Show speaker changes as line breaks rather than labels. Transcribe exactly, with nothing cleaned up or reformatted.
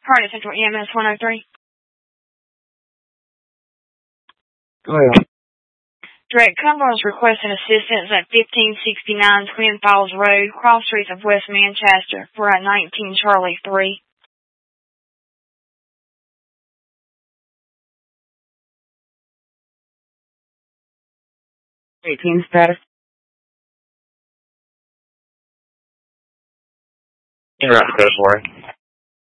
Harnett Central E M S one oh three.
Go ahead.
Direct Cumberland is requesting assistance at fifteen sixty-nine Twin Falls Road, cross streets of West Manchester, for a nineteen Charlie three.
eighteen status.
In route to Coast Warren.